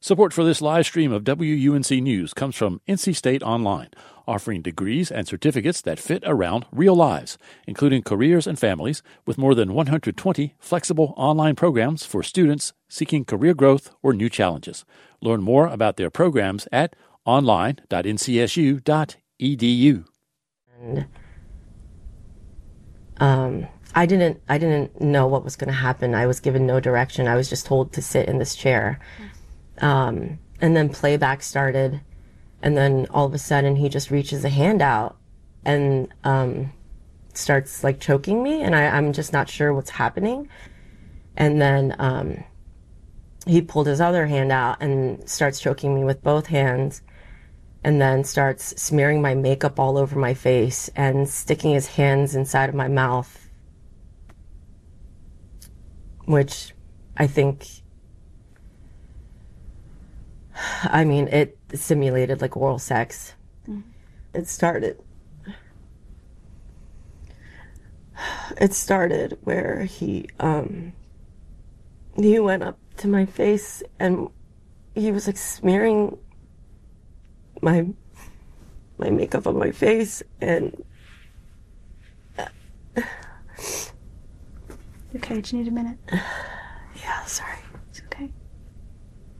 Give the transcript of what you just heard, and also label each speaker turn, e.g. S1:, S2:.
S1: Support for this live stream of WUNC News comes from NC State Online, offering degrees and certificates that fit around real lives, including careers and families, with more than 120 flexible online programs for students seeking career growth or new challenges. Learn more about their programs at online.ncsu.edu.
S2: And I didn't know what was going to happen. I was given no direction. I was just told to sit in this chair. And then playback started, and then all of a sudden he just reaches a hand out and starts like choking me, and I'm just not sure what's happening. And then he pulled his other hand out and starts choking me with both hands, and then starts smearing my makeup all over my face and sticking his hands inside of my mouth, which I think, I mean, it simulated like oral sex. Mm-hmm. It started where he went up to my face and he was like smearing my makeup on my face, and
S3: okay, do you need a minute?